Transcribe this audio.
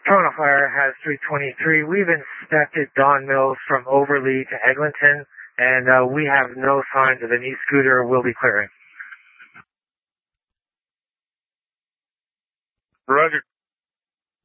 Toronto Fire has 323. We've inspected Don Mills from Overlea to Eglinton, and we have no signs of an e-scooter. We'll be clearing. Roger.